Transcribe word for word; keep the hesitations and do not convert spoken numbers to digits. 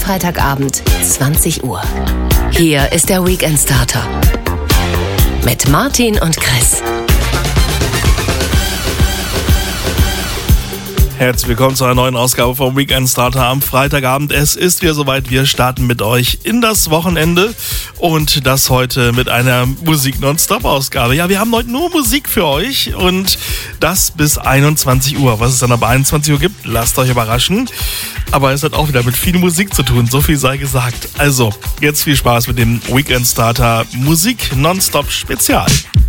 Freitagabend, zwanzig Uhr. Hier ist der Weekend Starter mit Martin und Chris. Herzlich willkommen zu einer neuen Ausgabe vom Weekend Starter am Freitagabend. Es ist wieder soweit, wir starten mit euch in das Wochenende und das heute mit einer Musik-Nonstop-Ausgabe. Ja, wir haben heute nur Musik für euch und das bis einundzwanzig Uhr. Was es dann ab einundzwanzig Uhr gibt, lasst euch überraschen. Aber es hat auch wieder mit viel Musik zu tun, so viel sei gesagt. Also, jetzt viel Spaß mit dem Weekend Starter Musik-Nonstop-Spezial.